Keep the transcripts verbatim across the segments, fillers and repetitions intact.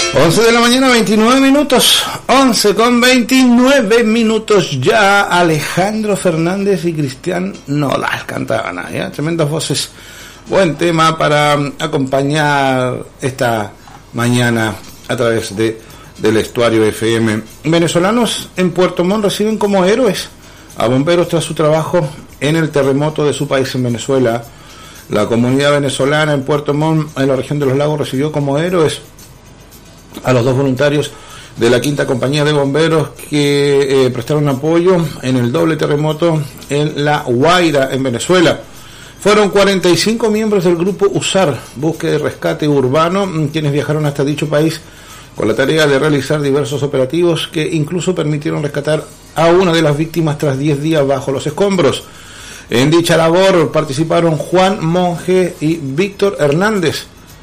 once de la mañana, veintinueve minutos. once con veintinueve minutos ya. Alejandro Fernández y Cristian Nodal cantaban ahí, ¿eh? Tremendas voces. Buen tema para acompañar esta mañana a través de del Estuario F M. Venezolanos en Puerto Montt reciben como héroes a bomberos tras su trabajo en el terremoto de su país en Venezuela. La comunidad venezolana en Puerto Montt, en la región de los lagos, recibió como héroes a los dos voluntarios de la quinta compañía de bomberos que eh, prestaron apoyo en el doble terremoto en La Guaira, en Venezuela. Fueron cuarenta y cinco miembros del grupo USAR, Búsqueda y Rescate Urbano, quienes viajaron hasta dicho país con la tarea de realizar diversos operativos que incluso permitieron rescatar a una de las víctimas tras diez días bajo los escombros. En dicha labor participaron Juan Monge y Víctor Hernández,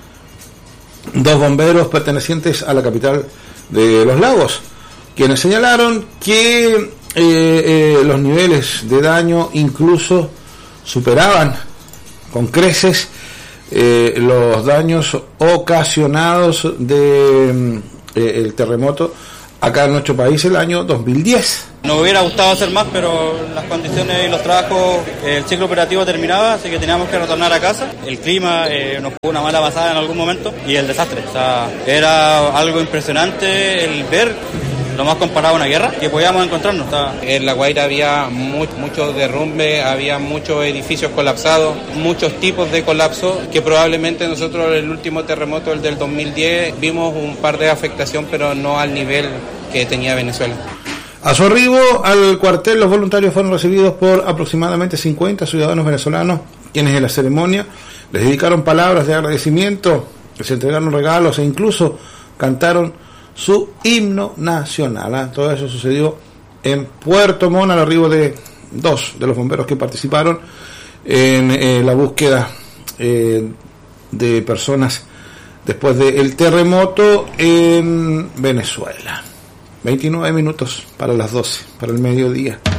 dos bomberos pertenecientes a la capital de Los Lagos, quienes señalaron que eh, eh, los niveles de daño incluso superaban con creces eh, los daños ocasionados de eh, el terremoto acá en nuestro país el año dos mil diez. Nos hubiera gustado hacer más, pero las condiciones y los trabajos, el ciclo operativo terminaba, así que teníamos que retornar a casa. El clima eh, nos jugó una mala pasada en algún momento y el desastre. O sea, era algo impresionante el ver lo más comparado a una guerra que podíamos encontrarnos. Estaba... En La Guaira había mucho, mucho derrumbe, había muchos edificios colapsados, muchos tipos de colapso, que probablemente nosotros en el último terremoto, el del dos mil diez, vimos un par de afectación, pero no al nivel que tenía Venezuela. A su arribo al cuartel, los voluntarios fueron recibidos por aproximadamente cincuenta ciudadanos venezolanos, quienes en la ceremonia les dedicaron palabras de agradecimiento, les entregaron regalos e incluso cantaron su himno nacional. ¿eh? Todo eso sucedió en Puerto Montt al arribo de dos de los bomberos que participaron en eh, la búsqueda eh, de personas después del terremoto en Venezuela. veintinueve minutos para las doce, para el mediodía.